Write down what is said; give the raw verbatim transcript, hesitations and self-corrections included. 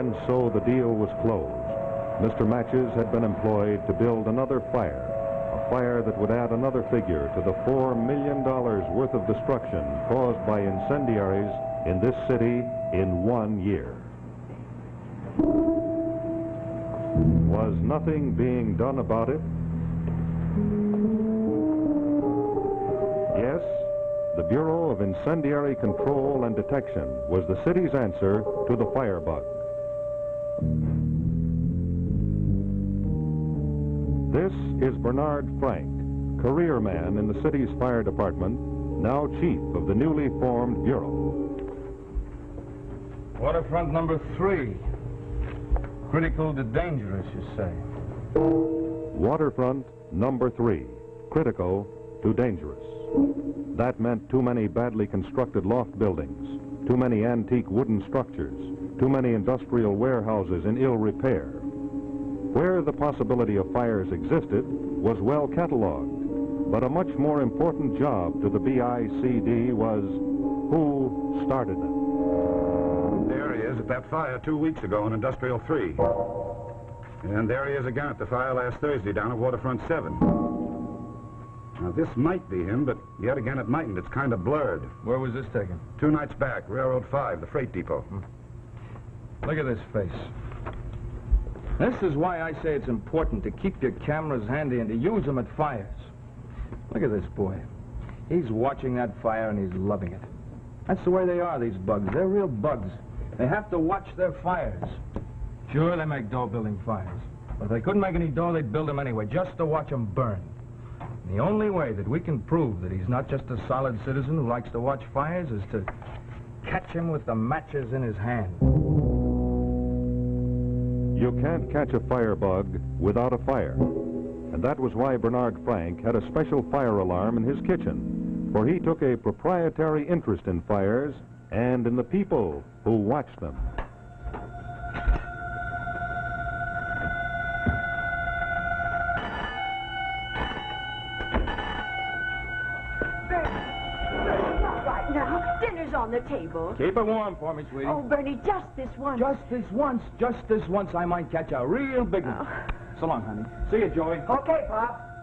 And so the deal was closed. Mister Matches had been employed to build another fire, a fire that would add another figure to the four million dollars worth of destruction caused by incendiaries in this city in one year. Was nothing being done about it? Yes, the Bureau of Incendiary Control and Detection was the city's answer to the firebug. This is Bernard Frank, career man in the city's fire department, now chief of the newly formed bureau. Waterfront number three. Critical to dangerous, you say? Waterfront number three. Critical to dangerous. That meant too many badly constructed loft buildings, too many antique wooden structures, too many industrial warehouses in ill repair. Where the possibility of fires existed was well cataloged, but a much more important job to the B I C D was who started them. There he is at that fire two weeks ago in Industrial three. And there he is again at the fire last Thursday down at Waterfront seven. Now, this might be him, but yet again it mightn't. It's kind of blurred. Where was this taken? Two nights back, Railroad five, the freight depot. Hmm. Look at this face. This is why I say it's important to keep your cameras handy and to use them at fires. Look at this boy. He's watching that fire and he's loving it. That's the way they are, these bugs. They're real bugs. They have to watch their fires. Sure, they make dough building fires. But if they couldn't make any dough, they'd build them anyway, just to watch them burn. And the only way that we can prove that he's not just a solid citizen who likes to watch fires is to catch him with the matches in his hand. You can't catch a firebug without a fire. And that was why Bernard Frank had a special fire alarm in his kitchen, for he took a proprietary interest in fires and in the people who watch them. On the table. Keep it warm for me, sweetie. Oh, Bernie, just this once. Just this once, just this once, I might catch a real big one. Oh. So long, honey. See you, Joey. Okay, Pop.